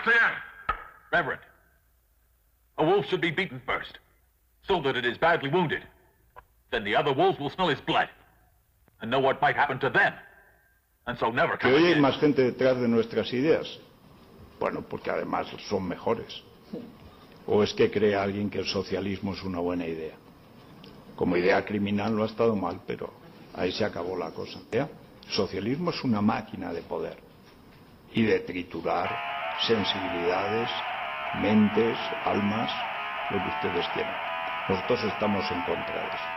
there! Reverend, a wolf should be beaten first, so that it is badly wounded. Then the other wolves will smell his blood, and know what might happen to them. And so never ¿Que come hoy hay again. más gente detrás de nuestras ideas? Bueno, porque además son mejores. ¿O es que cree alguien que el socialismo es una buena idea? Como idea criminal no ha estado mal, pero ahí se acabó la cosa. El socialismo es una máquina de poder y de triturar sensibilidades, mentes, almas, lo que ustedes quieran. Nosotros estamos en contra de eso.